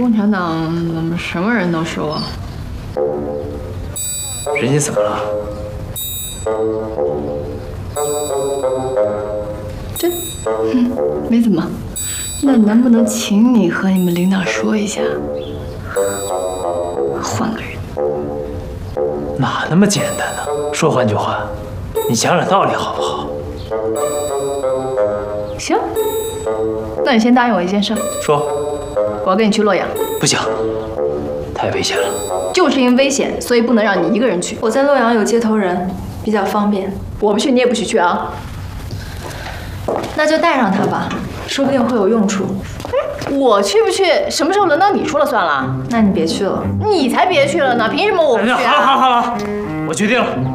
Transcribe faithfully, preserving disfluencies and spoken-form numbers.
共产党怎么什么人都收啊？ 人家怎么了？ 这，嗯，没怎么。那能不能请你和你们领导说一下，换个人？ 哪那么简单呢？说换就换，你讲点道理好不好？ 行，那你先答应我一件事。 说。 我要跟你去洛阳。 不行，太危险了。 就是因为危险，所以不能让你一个人去。 我在洛阳有接头人，比较方便。 我不去，你也不许去啊。 那就带上他吧，说不定会有用处。 我去不去，什么时候轮到你说了算了？ 那你别去了。 你才别去了呢，凭什么我不去啊？ 好了好了好了，我决定了。